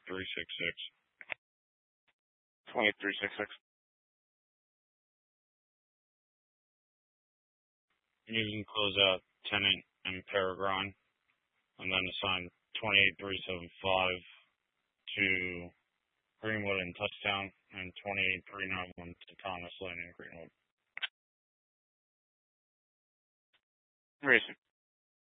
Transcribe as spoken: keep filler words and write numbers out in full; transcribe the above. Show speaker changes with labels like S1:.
S1: three six six.
S2: twenty-eight three six six.
S1: You can close out tenant and Peregrine, and then assign twenty-eight three seventy-five to Greenwood and Touchdown, and twenty-eight three ninety-one to Thomas Lane and Greenwood.
S2: Reason.